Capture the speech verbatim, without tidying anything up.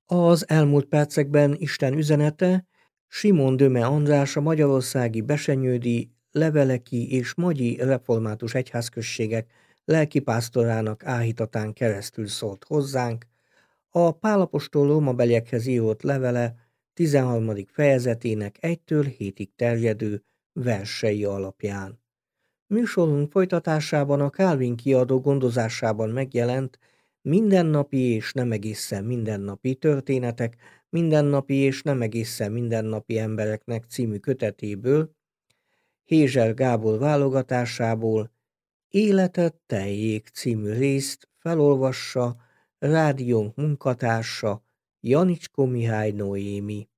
Az elmúlt percekben Isten üzenete Simon Döme András, a magyarországi besenyődi, leveleki és magyi református egyházközségek lelkipásztorának áhítatán keresztül szólt hozzánk, a Pál apostol rómabeliekhez írott levele tizenharmadik fejezetének egytől hétig terjedő versei alapján. Műsorunk folytatásában a Calvin kiadó gondozásában megjelent Mindennapi és nem egészen mindennapi történetek mindennapi és nem egészen mindennapi embereknek című kötetéből, Hézser Gábor válogatásából Életed teljék című részt felolvassa rádiónk munkatársa, Janicskó Mihály Noémi.